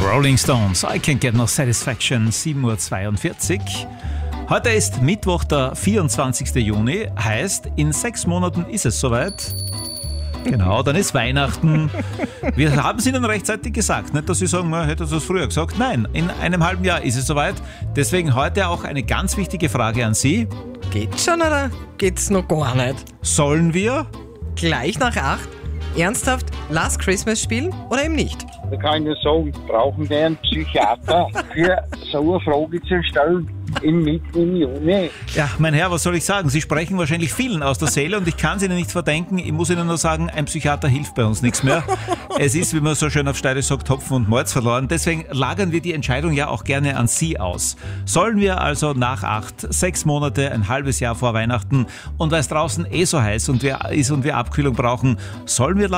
Rolling Stones, I Can't Get No Satisfaction, 7:42 Uhr. Heute ist Mittwoch, der 24. Juni, heißt, in 6 Monaten ist es soweit. Genau, dann ist Weihnachten. Wir haben es Ihnen rechtzeitig gesagt, nicht, dass Sie sagen, man hätte das früher gesagt. Nein, in einem halben Jahr ist es soweit. Deswegen heute auch eine ganz wichtige Frage an Sie. Geht's schon oder geht's noch gar nicht? Sollen wir? Gleich nach 8 ernsthaft Last Christmas spielen oder eben nicht? Da kann ich nur sagen, brauchen wir einen Psychiater für so eine Frage zu stellen mitten im Juni. Ja, mein Herr, was soll ich sagen? Sie sprechen wahrscheinlich vielen aus der Seele und ich kann es Ihnen nicht verdenken. Ich muss Ihnen nur sagen, ein Psychiater hilft bei uns nichts mehr. Es ist, wie man so schön auf Steirisch sagt, Hopfen und Malz verloren. Deswegen lagern wir die Entscheidung ja auch gerne an Sie aus. Sollen wir also nach 8, 6 Monate, ein halbes Jahr vor Weihnachten und weil es draußen so heiß und wir Abkühlung brauchen, sollen wir